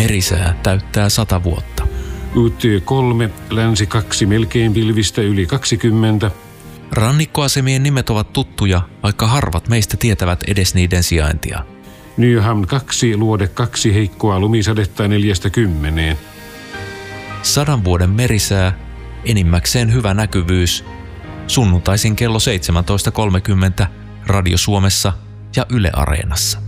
Merisää täyttää 100 vuotta. UT3, länsi 2, melkein pilvistä yli 20. Rannikkoasemien nimet ovat tuttuja, vaikka harvat meistä tietävät edes niiden sijaintia. Nyham 2, luode 2, heikkoa lumisadetta 4–10. 100 vuoden merisää, enimmäkseen hyvä näkyvyys. Sunnuntaisin kello 17.30 Radio Suomessa ja Yle Areenassa.